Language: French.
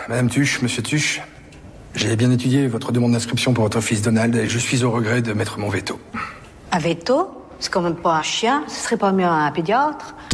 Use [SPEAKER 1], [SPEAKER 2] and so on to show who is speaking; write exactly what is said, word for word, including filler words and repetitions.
[SPEAKER 1] Madame Tuche, Monsieur Tuche, j'ai bien étudié votre demande d'inscription pour votre fils Donald et je suis au regret de mettre mon veto.
[SPEAKER 2] Un veto? C'est quand même pas un chien, ce serait pas mieux un pédiatre?